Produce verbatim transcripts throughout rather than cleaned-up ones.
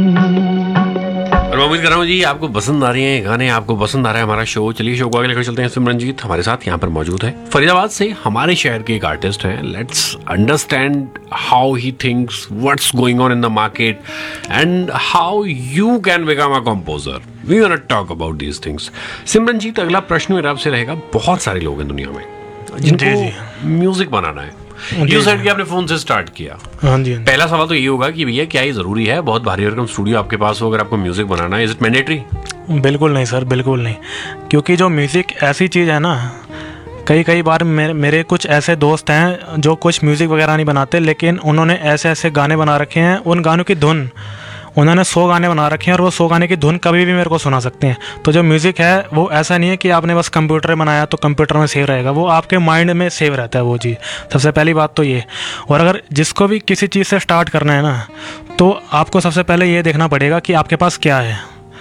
और मैं उम्मीद कर रहा हूँ जी आपको पसंद आ रही हैं गाने, आपको पसंद आ रहा है हमारा शो। चलिए शो को आगे लेकर चलते हैं। सिमरनजीत हमारे साथ यहाँ पर मौजूद है, फरीदाबाद से हमारे शहर के एक आर्टिस्ट हैं। Let's understand how he thinks, what's going on in the market and how you can become a composer. We want to talk about these things. Simranjeet, अगला प्रश्न मेरा आपसे रहेगा, बहुत सारे लोग हैं दुनिया में जिनको म्यूजिक बनाना है। यू सेड कि आपने फोन से स्टार्ट किया। हाँ जी। पहला सवाल तो ये होगा कि भैया क्या ये जरूरी है, बहुत भारी भरकम स्टूडियो आपके पास हो अगर आपको म्यूजिक बनाना है, इज इट मैंडेटरी? बिल्कुल नहीं सर, बिल्कुल नहीं। क्योंकि जो म्यूज़िक ऐसी चीज़ है ना, कई कई बार मेरे मेरे कुछ ऐसे दोस्त हैं जो कुछ म्यूज़िक वगैरह नहीं बनाते, लेकिन उन्होंने ऐसे ऐसे गाने बना रखे हैं, उन गानों की धुन उन्होंने सौ गाने बना रखे हैं और वो सौ गाने की धुन कभी भी मेरे को सुना सकते हैं। तो जो म्यूज़िक है वो ऐसा नहीं है कि आपने बस कंप्यूटर में बनाया तो कंप्यूटर में सेव रहेगा, वो आपके माइंड में सेव रहता है वो चीज़। सबसे पहली बात तो ये। और अगर जिसको भी किसी चीज़ से स्टार्ट करना है ना, तो आपको सबसे पहले ये देखना पड़ेगा कि आपके पास क्या है।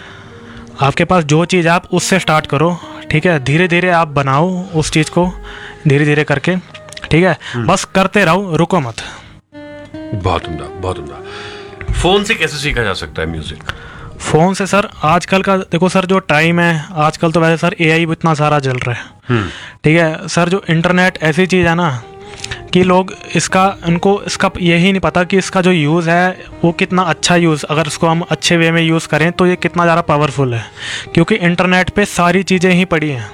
आपके पास जो चीज़ आप उससे स्टार्ट करो, ठीक है। धीरे धीरे आप बनाओ उस चीज़ को, धीरे धीरे करके, ठीक है। बस करते रहो, रुको मत। बहुत उम्दा, बहुत उम्दा। फोन से कैसे सीखा जा सकता है म्यूजिक? फ़ोन से सर, आजकल का देखो सर, जो टाइम है आजकल तो वैसे सर एआई भी इतना सारा चल रहा है, ठीक है सर। जो इंटरनेट ऐसी चीज़ है ना कि लोग इसका उनको इसका यही नहीं पता कि इसका जो यूज़ है वो कितना अच्छा यूज़, अगर इसको हम अच्छे वे में यूज़ करें तो ये कितना ज़्यादा पावरफुल है। क्योंकि इंटरनेट पे सारी चीज़ें ही पड़ी हैं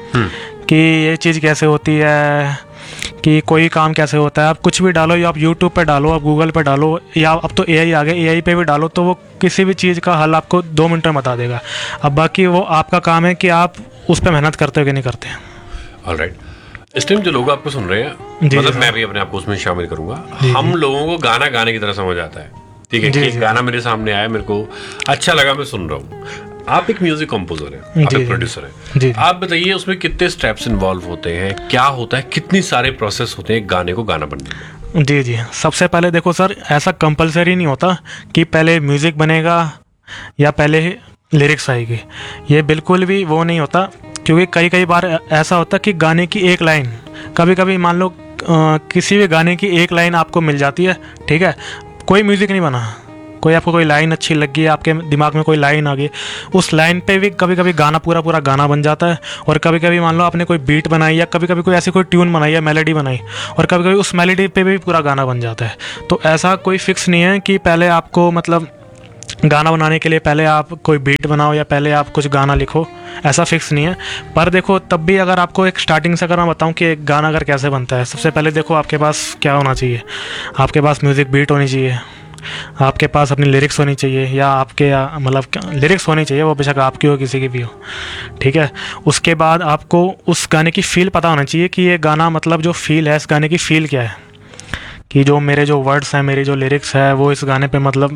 कि ये चीज़ कैसे होती है, कि कोई काम कैसे होता है। आप कुछ भी डालो, या आप यूट्यूब पे डालो, आप गूगल पे डालो, या अब तो एआई आ गया, एआई पे भी डालो, तो वो किसी भी चीज़ का हल आपको दो मिनट में बता देगा। अब बाकी वो आपका काम है कि आप उस पर मेहनत करते हो कि नहीं करते हैं। ऑलराइट। इस टाइम जो लोग आपको सुन रहे हैं, मतलब मैं भी अपने आप को उसमें शामिल करूंगा, हम लोगों को गाना गाने की तरह समझ आता है, ठीक है कि एक गाना मेरे सामने आया, मेरे को अच्छा लगा, मैं सुन रहा हूँ। आप एक म्यूजिक कंपोजर हैं, आप एक प्रोड्यूसर हैं, आप बताइए उसमें कितने स्टेप्स इन्वॉल्व होते हैं, क्या होता है, कितनी सारे प्रोसेस होते हैं गाने को गाना बनने में? जी जी सबसे पहले देखो सर, ऐसा कंपलसरी नहीं होता कि पहले म्यूज़िक बनेगा या पहले लिरिक्स आएगी, ये बिल्कुल भी वो नहीं होता। क्योंकि कई कई बार ऐसा होता है कि गाने की एक लाइन, कभी कभी मान लो किसी भी गाने की एक लाइन आपको मिल जाती है, ठीक है, कोई म्यूज़िक नहीं बना, कोई आपको कोई लाइन अच्छी लगी, आपके दिमाग में कोई लाइन आ गई, उस लाइन पे भी कभी कभी गाना पूरा पूरा गाना बन जाता है। और कभी कभी मान लो आपने कोई बीट बनाई, या कभी कभी कोई ऐसी कोई ट्यून बनाई या मेलोडी बनाई, और कभी कभी उस मेलोडी पे भी पूरा गाना बन जाता है। तो ऐसा कोई फिक्स नहीं है कि पहले आपको मतलब गाना बनाने के लिए पहले आप कोई बीट बनाओ या पहले आप कुछ गाना लिखो, ऐसा फिक्स नहीं है। पर देखो तब भी अगर आपको एक स्टार्टिंग से अगर मैं बताऊँ कि एक गाना अगर कैसे बनता है, सबसे पहले देखो आपके पास क्या होना चाहिए। आपके पास म्यूज़िक बीट होनी चाहिए, आपके पास अपनी लिरिक्स होनी चाहिए, या आपके मतलब लिरिक्स होनी चाहिए, वो बेशक आपकी हो किसी की भी हो, ठीक है। उसके बाद आपको उस गाने की फ़ील पता होना चाहिए कि ये गाना मतलब जो फ़ील है इस गाने की फ़ील क्या है, कि जो मेरे जो वर्ड्स हैं, मेरी जो लिरिक्स है वो इस गाने पे मतलब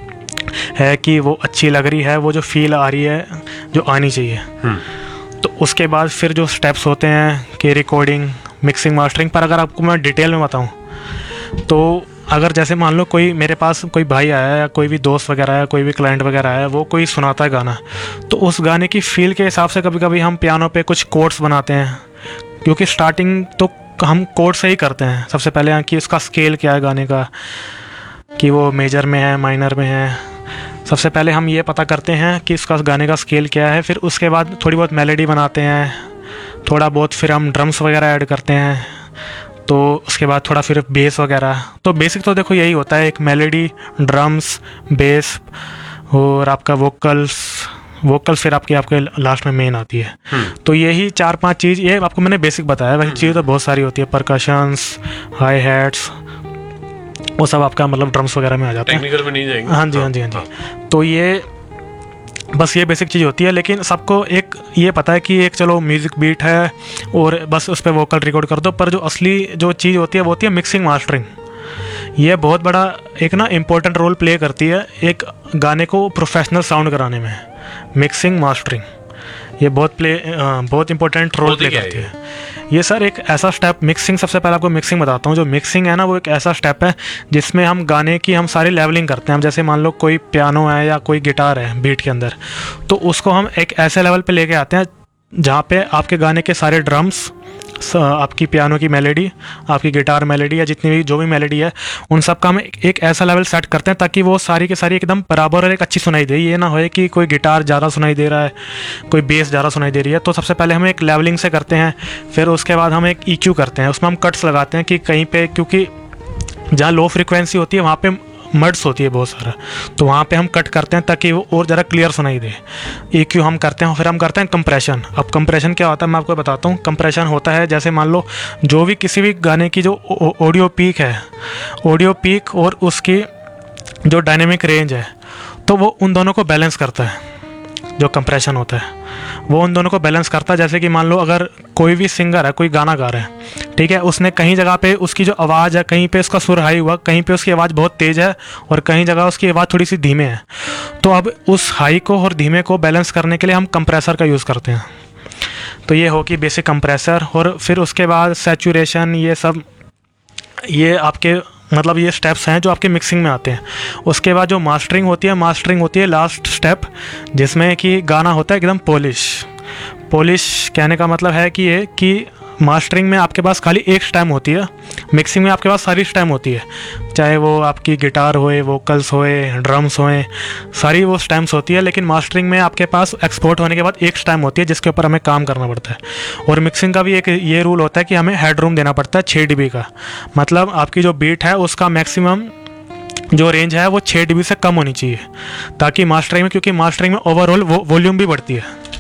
है कि वो अच्छी लग रही है, वो जो फील आ रही है जो आनी चाहिए। तो उसके बाद फिर जो स्टेप्स होते हैं कि रिकॉर्डिंग, मिक्सिंग, मास्टरिंग। पर अगर आपको मैं डिटेल में बताऊं तो अगर जैसे मान लो कोई मेरे पास कोई भाई आया है या कोई भी दोस्त वगैरह है, कोई भी क्लाइंट वगैरह है, वो कोई सुनाता है गाना, तो उस गाने की फ़ील के हिसाब से कभी कभी हम पियानो पे कुछ कोड्स बनाते हैं। क्योंकि स्टार्टिंग तो हम कोड से ही करते हैं सबसे पहले, कि उसका स्केल क्या है गाने का, कि वो मेजर में है, माइनर में है। सबसे पहले हम ये पता करते हैं कि इसका गाने का स्केल क्या है, फिर उसके बाद थोड़ी बहुत मेलोडी बनाते हैं, थोड़ा बहुत फिर हम ड्रम्स वगैरह ऐड करते हैं, तो उसके बाद थोड़ा फिर बेस वगैरह। तो बेसिक तो देखो यही होता है, एक मेलोडी, ड्रम्स, बेस और आपका वोकल्स वोकल्स फिर आपके आपके लास्ट में मेन आती है। तो यही चार पांच चीज़, ये आपको मैंने बेसिक बताया। वैसे चीज़ तो बहुत सारी होती है, परकशंस, हाई हैट्स, वो सब आपका मतलब ड्रम्स वगैरह में आ जाता है, टेक्निकल में नहीं जाएंगे। हाँ जी हाँ जी हाँ जी। तो ये बस ये बेसिक चीज़ होती है। लेकिन सबको एक ये पता है कि एक चलो म्यूज़िक बीट है और बस उस पर वोकल रिकॉर्ड कर दो, पर जो असली जो चीज़ होती है वो होती है मिक्सिंग, मास्टरिंग। ये बहुत बड़ा एक ना इम्पोर्टेंट रोल प्ले करती है एक गाने को प्रोफेशनल साउंड कराने में। मिक्सिंग, मास्टरिंग ये बहुत प्ले बहुत इंपॉर्टेंट रोल प्ले करती है। ये सर एक ऐसा स्टेप, मिक्सिंग, सबसे पहले आपको मिक्सिंग बताता हूँ। जो मिक्सिंग है ना, वो एक ऐसा स्टेप है जिसमें हम गाने की हम सारी लेवलिंग करते हैं। हम जैसे मान लो कोई पियानो है या कोई गिटार है बीट के अंदर, तो उसको हम एक ऐसे लेवल पे लेके आते हैं जहाँ पे आपके गाने के सारे ड्रम्स, आपकी पियानो की मेलोडी, आपकी गिटार मेलोडी या जितनी भी जो भी मेलोडी है, उन सब का हम एक ऐसा लेवल सेट करते हैं ताकि वो सारी की सारी एकदम बराबर और एक अच्छी सुनाई दे। ये ना होए कि कोई गिटार ज़्यादा सुनाई दे रहा है, कोई बेस ज़्यादा सुनाई दे रही है। तो सबसे पहले हम एक लेवलिंग से करते हैं, फिर उसके बाद हम एक ई क्यू करते हैं, उसमें हम कट्स लगाते हैं कि कहीं पे, क्योंकि जहाँ लो फ्रिक्वेंसी होती है वहाँ पे मड्स होती है बहुत सारा, तो वहाँ पे हम कट करते हैं ताकि वो और ज़रा क्लियर सुनाई दे। ई क्यू हम करते हैं, फिर हम करते हैं कंप्रेशन। अब कंप्रेशन क्या होता है मैं आपको बताता हूँ। कंप्रेशन होता है जैसे मान लो जो भी किसी भी गाने की जो ऑडियो पीक है, ऑडियो पीक और उसकी जो डायनेमिक रेंज है, तो वो उन दोनों को बैलेंस करता है। जो कंप्रेशन होता है वो उन दोनों को बैलेंस करता है। जैसे कि मान लो अगर कोई भी सिंगर है, कोई गाना गा रहा है, ठीक है, उसने कहीं जगह पे उसकी जो आवाज़ है, कहीं पे उसका सुर हाई हुआ, कहीं पे उसकी आवाज़ बहुत तेज़ है और कहीं जगह उसकी आवाज़ थोड़ी सी धीमे है, तो अब उस हाई को और धीमे को बैलेंस करने के लिए हम कंप्रेसर का यूज़ करते हैं। तो ये हो कि बेसिक कंप्रेसर। और फिर उसके बाद सैचुरेशन, ये सब ये आपके मतलब ये स्टेप्स हैं जो आपके मिक्सिंग में आते हैं। उसके बाद जो मास्टरिंग होती है, मास्टरिंग होती है लास्ट स्टेप, जिसमें कि गाना होता है एकदम पॉलिश। पॉलिश कहने का मतलब है कि ये कि मास्टरिंग में आपके पास खाली एक स्टेम होती है, मिक्सिंग में आपके पास सारी स्टेम होती है, चाहे वो आपकी गिटार होए, वोकल्स होए, ड्रम्स होए, सारी वो स्टेम्स होती है। लेकिन मास्टरिंग में आपके पास एक्सपोर्ट होने के बाद एक स्टेम होती है जिसके ऊपर हमें काम करना पड़ता है। और मिक्सिंग का भी एक ये रूल होता है कि हमें हेड रूम देना पड़ता है छः डी बी का, मतलब आपकी जो बीट है उसका मैक्सिमम जो रेंज है वो छः डी बी से कम होनी चाहिए, ताकि मास्टरिंग में, क्योंकि मास्टरिंग में ओवरऑल वो वॉल्यूम भी बढ़ती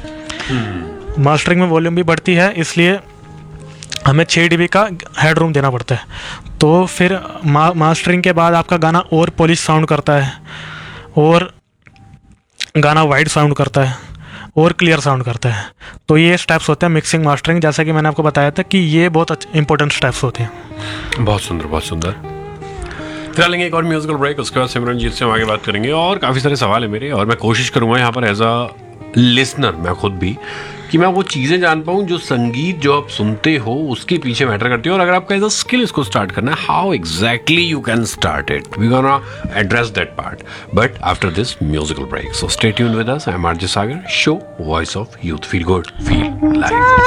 है, मास्टरिंग में वॉल्यूम भी बढ़ती है, इसलिए हमें छः डी बी का हेड रूम देना पड़ता है। तो फिर मा, मास्टरिंग के बाद आपका गाना और पॉलिश साउंड करता है, और गाना वाइड साउंड करता है, और क्लियर साउंड करता है। तो ये स्टेप्स होते हैं मिक्सिंग मास्टरिंग, जैसा कि मैंने आपको बताया था कि ये बहुत अच्छे इंपॉर्टेंट स्टेप्स होते हैं। बहुत सुंदर, बहुत सुंदर। फिर लेंगे एक और म्यूजिकल ब्रेक, उसके बाद सिमरनजीत से हम आगे बात करेंगे। और काफ़ी सारे सवाल है मेरे, और मैं कोशिश करूँगा यहाँ पर एज अ लिसनर, मैं खुद भी, कि मैं वो चीज़ें जान पाऊँ जो संगीत जो आप सुनते हो उसके पीछे मैटर करती है। और अगर आपका एज अ स्किल इसको स्टार्ट करना है, how exactly you can start it, we gonna address that part, but after this musical break. So stay tuned with us. I am RJ Sagar, show voice of youth, feel good, feel live.